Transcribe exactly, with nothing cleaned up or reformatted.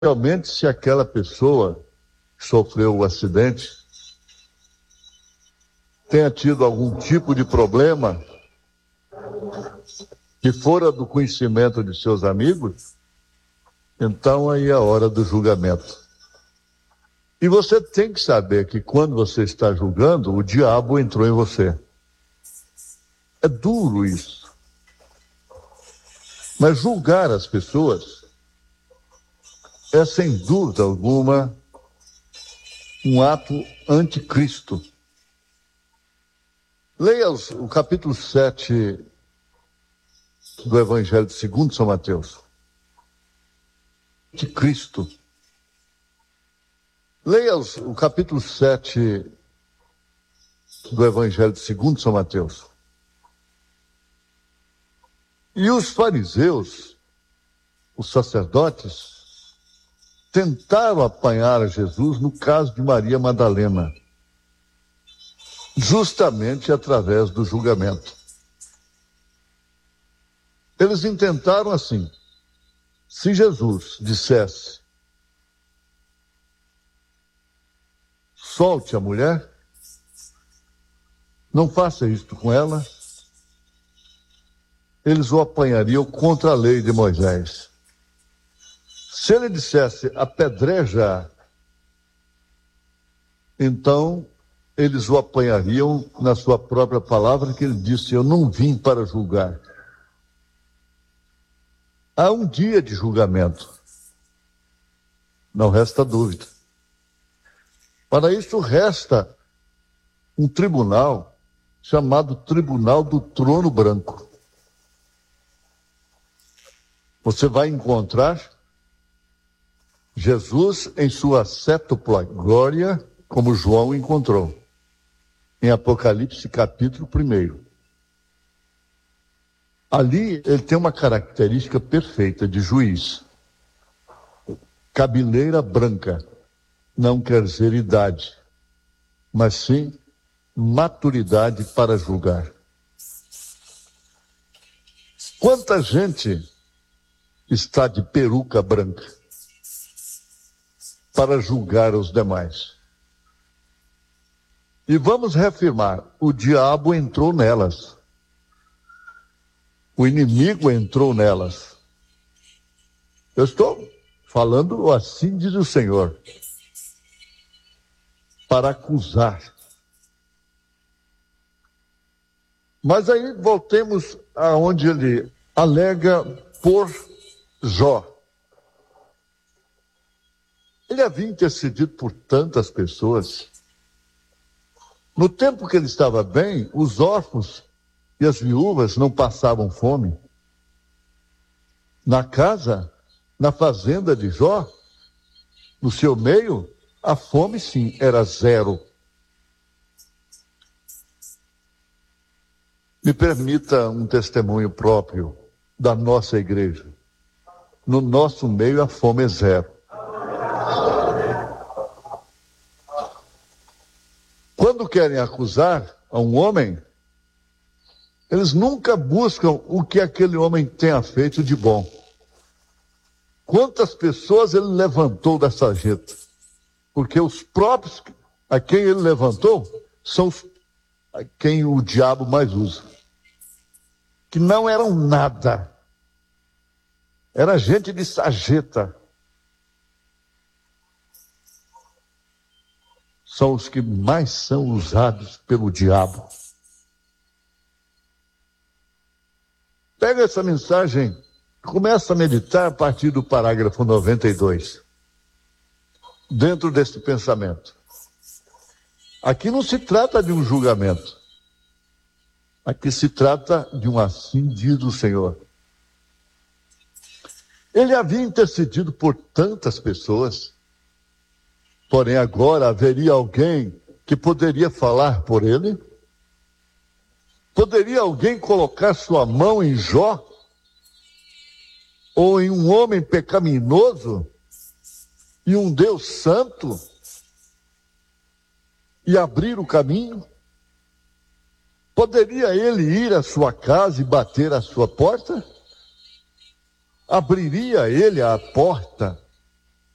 Realmente, se aquela pessoa que sofreu o acidente tenha tido algum tipo de problema que fora do conhecimento de seus amigos, então aí é a hora do julgamento. E você tem que saber que quando você está julgando, o diabo entrou em você. É duro isso. Mas julgar as pessoas é, sem dúvida alguma, um ato anticristo. Leia os, o capítulo sete do Evangelho segundo São Mateus. Anticristo. Leia os, o capítulo sete do Evangelho segundo São Mateus. E os fariseus, os sacerdotes, tentaram apanhar Jesus no caso de Maria Madalena, justamente através do julgamento. Eles intentaram assim: se Jesus dissesse, solte a mulher, não faça isto com ela, eles o apanhariam contra a lei de Moisés. Se ele dissesse apedreja, então eles o apanhariam na sua própria palavra, que ele disse: eu não vim para julgar. Há um dia de julgamento, não resta dúvida. Para isso resta um tribunal chamado Tribunal do Trono Branco. Você vai encontrar Jesus em sua sétupla glória, como João encontrou, em Apocalipse capítulo um. Ali ele tem uma característica perfeita de juiz. Cabeleira branca não quer dizer idade, mas sim maturidade para julgar. Quanta gente está de peruca branca para julgar os demais? E vamos reafirmar, o diabo entrou nelas. O inimigo entrou nelas. Eu estou falando assim diz o Senhor, para acusar. Mas aí voltemos aonde ele alega por Jó. Ele havia intercedido por tantas pessoas. No tempo que ele estava bem, os órfãos e as viúvas não passavam fome. Na casa, na fazenda de Jó, no seu meio, a fome sim era zero. Me permita um testemunho próprio da nossa igreja. No nosso meio a fome é zero. Quando querem acusar a um homem, eles nunca buscam o que aquele homem tenha feito de bom. Quantas pessoas ele levantou da sarjeta? Porque os próprios a quem ele levantou são os, a quem o diabo mais usa. Que não eram nada. Era gente de sarjeta. São os que mais são usados pelo diabo. Pega essa mensagem, começa a meditar a partir do parágrafo noventa e dois. Dentro desse pensamento. Aqui não se trata de um julgamento. Aqui se trata de um assim diz o Senhor. Ele havia intercedido por tantas pessoas. Porém, agora haveria alguém que poderia falar por ele? Poderia alguém colocar sua mão em Jó? Ou em um homem pecaminoso? E um Deus santo? E abrir o caminho? Poderia ele ir à sua casa e bater à sua porta? Abriria ele a porta